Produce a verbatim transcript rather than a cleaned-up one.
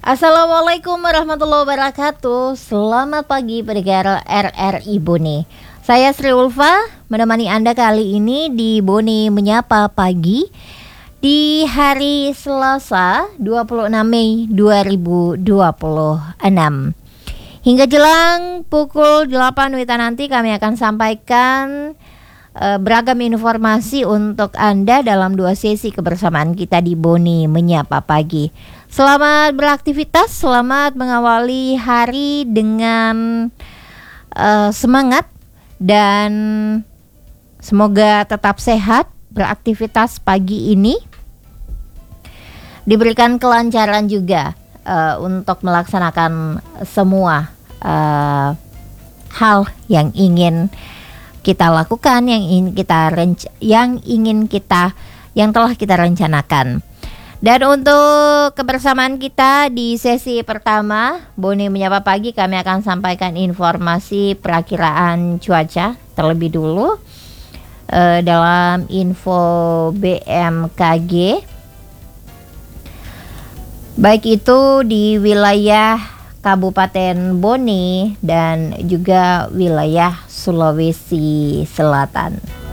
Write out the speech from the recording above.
Assalamualaikum warahmatullahi wabarakatuh. Selamat pagi pendengar R R I Bone. Saya Sri Ulfa menemani Anda kali ini di Bone Menyapa Pagi di hari Selasa dua puluh enam Mei dua ribu dua puluh enam. Hingga jelang pukul delapan W I B nanti kami akan sampaikan uh, beragam informasi untuk Anda dalam dua sesi kebersamaan kita di Bone Menyapa Pagi. Selamat beraktivitas, selamat mengawali hari dengan uh, semangat dan semoga tetap sehat beraktivitas pagi ini. Diberikan kelancaran juga uh, untuk melaksanakan semua uh, hal yang ingin kita lakukan, yang ingin kita renc- yang ingin kita yang telah kita rencanakan. Dan untuk kebersamaan kita di sesi pertama Bone Menyapa Pagi, kami akan sampaikan informasi perakiraan cuaca terlebih dulu uh, dalam info B M K G, baik itu di wilayah Kabupaten Bone dan juga wilayah Sulawesi Selatan.